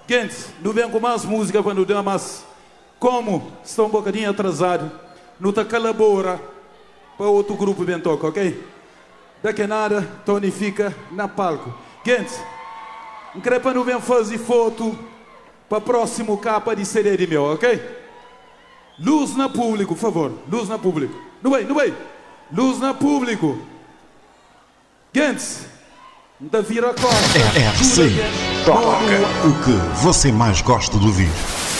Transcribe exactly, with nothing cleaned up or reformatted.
Gente, não vem com mais música quando dá, mas como está um bocadinho atrasado, não está colabora para outro grupo bem toca, ok? Daqui a nada, Tony fica na palco. Gente, não quero para não vem fazer foto para próximo capa de C D de meu, ok? Luz na público, por favor. Luz na público. Não vai, não vai. Luz na público. Gente, da vira costa. R C. Toca o que você mais gosta de ouvir.